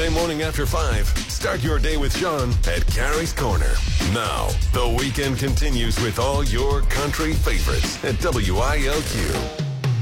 Weekday morning after 5. Start your day with Sean at Carrie's Corner. Now, the weekend continues with all your country favorites at WILQ.